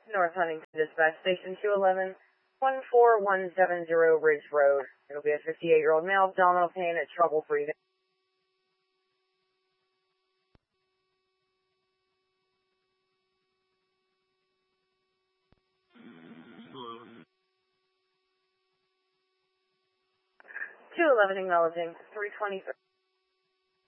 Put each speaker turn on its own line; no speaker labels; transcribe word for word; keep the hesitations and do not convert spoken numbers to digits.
North Huntington Dispatch Station two eleven, one four one seven zero Ridge Road. It'll be a fifty-eight-year-old male, abdominal pain and trouble breathing. two eleven acknowledging, three twenty-three.